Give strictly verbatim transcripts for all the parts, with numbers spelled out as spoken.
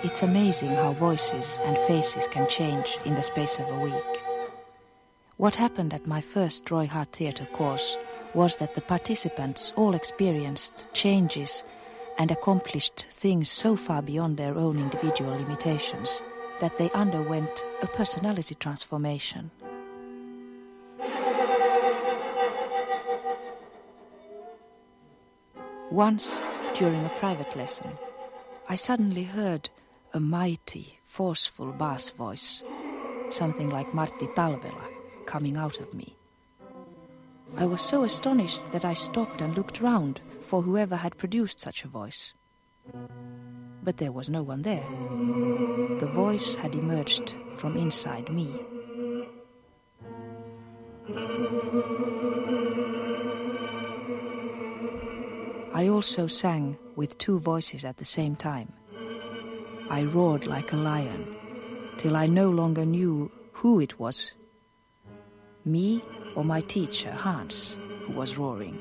It's amazing how voices and faces can change in the space of a week. What happened at my first Roy Hart Theatre course was that the participants all experienced changes and accomplished things so far beyond their own individual limitations that they underwent a personality transformation. Once, during a private lesson, I suddenly heard a mighty, forceful bass voice, something like Martti Talvela, coming out of me. I was so astonished that I stopped and looked round for whoever had produced such a voice. But there was no one there. The voice had emerged from inside me. I also sang with two voices at the same time. I roared like a lion, till I no longer knew who it was, me or my teacher, Hans, who was roaring.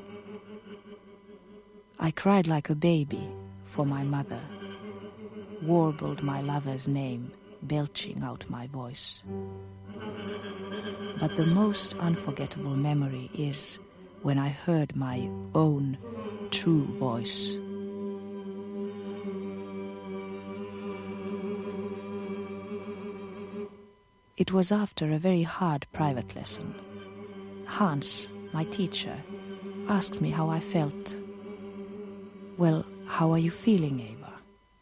I cried like a baby for my mother, warbled my lover's name, belching out my voice. But the most unforgettable memory is when I heard my own true voice. It was after a very hard private lesson. Hans, my teacher, asked me how I felt. Well, how are you feeling, Eva?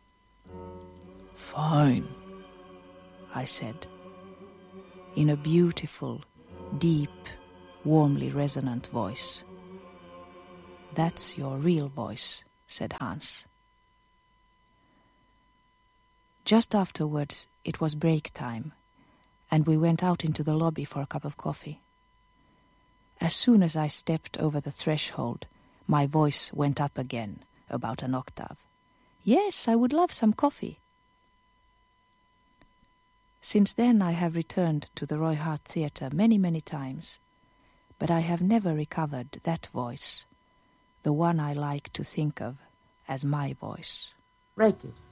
Fine, I said, in a beautiful, deep, warmly resonant voice. That's your real voice, said Hans. Just afterwards, it was break time, and we went out into the lobby for a cup of coffee. As soon as I stepped over the threshold, my voice went up again, about an octave. Yes, I would love some coffee. Since then I have returned to the Roy Hart Theatre many, many times, but I have never recovered that voice, the one I like to think of as my voice. Break it.